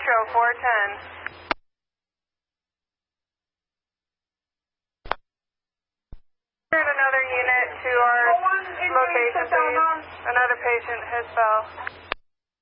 Metro 410. Another unit to our location, please. Another patient has fell.